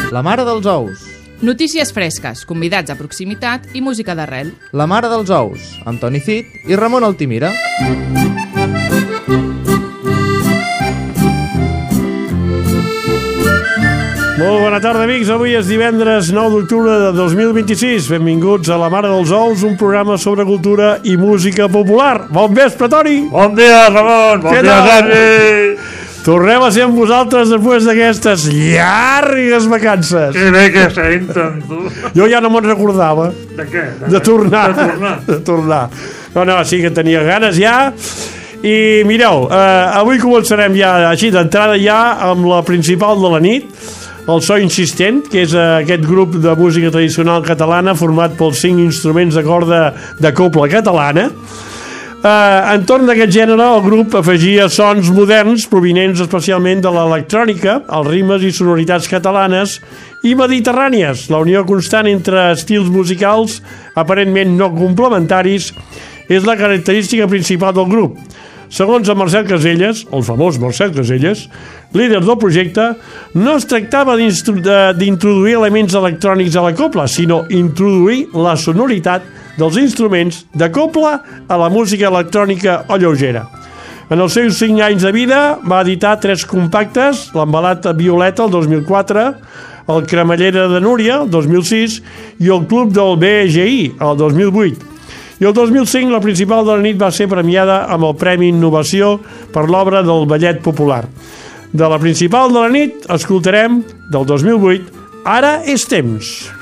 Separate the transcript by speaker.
Speaker 1: La mare dels ous.
Speaker 2: Notícies fresques, convidats a proximitat i música d'arrel.
Speaker 1: La mare dels ous, amb Toni Cid i Ramon Altimira.
Speaker 3: Molt bona tarda, amics. Avui és divendres 9 d'octubre de 2026. Benvinguts a La Mare dels Ous, un programa sobre cultura i música popular. Bon vespre, Toni!
Speaker 4: Bon dia, Ramon! Bon dia, Sergi!
Speaker 3: Tornem a ser amb vosaltres després d'aquestes llargues vacances.
Speaker 4: Que bé que senten, tu.
Speaker 3: Jo ja no me'n recordava.
Speaker 4: De què?
Speaker 3: De tornar.
Speaker 4: De tornar.
Speaker 3: No, sí que tenia ganes ja. I mireu, avui començarem ja així d'entrada ja amb la principal de la nit, el So Insistent, que és aquest grup de música tradicional catalana format pels 5 instruments de corda de cobla catalana. Entorn d'aquest gènere, el grup afegia sons moderns provinents especialment de l'electrònica, els ritmes i sonoritats catalanes i mediterrànies. La unió constant entre estils musicals aparentment no complementaris és la característica principal del grup. Segons el Marcel Caselles, el famós Marcel Caselles, líder del projecte, no es tractava d'introduir elements electrònics a la cobla, sinó introduir la sonoritat dels instruments de cobla a la música electrònica o lleugera. En els seus 5 anys de vida va editar 3 compactes, l'Embalat Violeta el 2004, el Cremallera de Núria el 2006 i el Club del BGI el 2008. I el 2005 la principal de la nit va ser premiada amb el Premi Innovació per l'obra del Ballet Popular. De la principal de la nit escoltarem del 2008 Ara és temps.